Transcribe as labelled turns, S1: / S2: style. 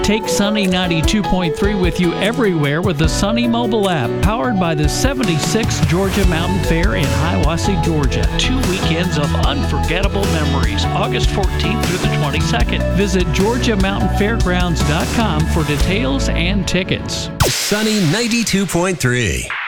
S1: Take Sunny 92.3 with you everywhere with the Sunny mobile app, powered by the 76th Georgia Mountain Fair in Hiawassee, Georgia. 2 weekends of unforgettable memories, August 14th through the 22nd. Visit GeorgiaMountainFairgrounds.com for details and tickets.
S2: Sunny 92.3.